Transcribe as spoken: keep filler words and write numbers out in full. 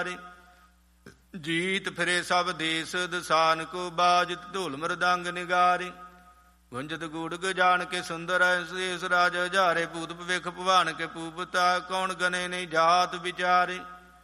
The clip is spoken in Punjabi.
ਜੀਤ ਫਿਰੇ ਸਭ ਦੇਸ ਦਸਾਨ ਕੋ ਬਾਜਤ ਢੋਲ ਮਰਦੰਗ ਨਿਗਾਰੇ। ਗੁੰਜਤ ਗੂੜਗ ਜਾਣ ਕੇ ਸੁੰਦਰ ਇਸ ਰਾਜ ਹਜ਼ਾਰੇ। ਭੂਤ ਭਵਿਖ ਭਵਾਨ ਕੇ ਪੂਪਤਾ ਕੌਣ ਗਨੇ ਨਹੀਂ ਜਾਤ ਵਿਚਾਰੇ।